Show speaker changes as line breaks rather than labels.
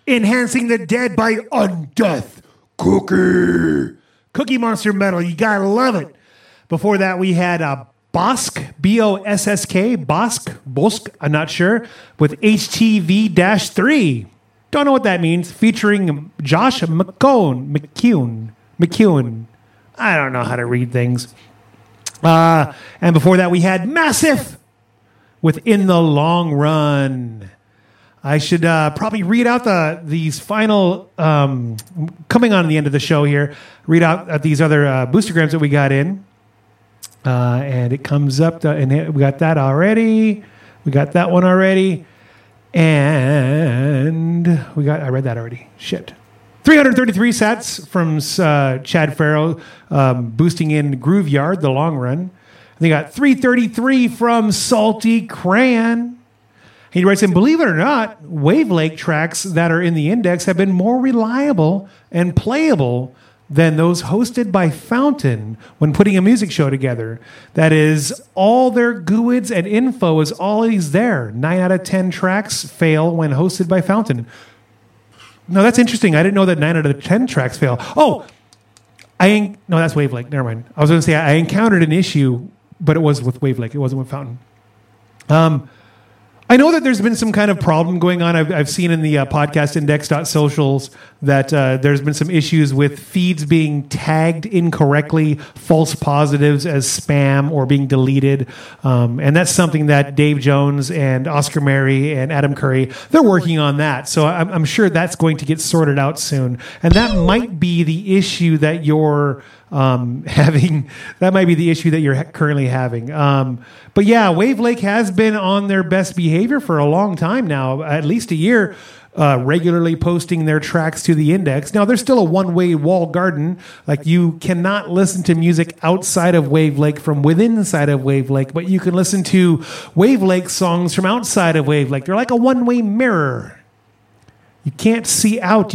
Enhancing the Dead by Undeath. Cookie Monster metal. You gotta love it. Before that, we had Bosk, B-O-S-S-K, Bosk, I'm not sure, with HTV-3. Don't know what that means. Featuring Josh McCune. I don't know how to read things. And before that, we had Massive with In the Long Run. I should probably read out these final, coming on the end of the show here, read out these other boostergrams that we got in. And it comes up, and we got that already. We got that one already. And I read that already. Shit. 333 sats from Chad Farrow, boosting in Grooveyard, The Long Run. And they got 333 from Salty Crayon. He writes in, believe it or not, Wavelake tracks that are in the index have been more reliable and playable than those hosted by Fountain when putting a music show together. That is, all their GUIDs and info is always there. 9 out of 10 tracks fail when hosted by Fountain. No, that's interesting. I didn't know that 9 out of 10 tracks fail. Oh, no, that's Wavelake. Never mind. I was going to say I encountered an issue, but it was with Wavelake. It wasn't with Fountain. I know that there's been some kind of problem going on. I've seen in the podcastindex.socials that there's been some issues with feeds being tagged incorrectly, false positives as spam or being deleted. And that's something that Dave Jones and Oscar Mary and Adam Curry, they're working on that. So I'm sure that's going to get sorted out soon. And that might be the issue that you're having. That might be the issue that you're currently having. But yeah, Wavelake has been on their best behavior for a long time now, at least a year, regularly posting their tracks to the index. Now, there's still a one-way wall garden. Like, you cannot listen to music outside of Wavelake from within inside of Wavelake, but you can listen to Wavelake songs from outside of Wavelake. They're like a one-way mirror. You can't see out.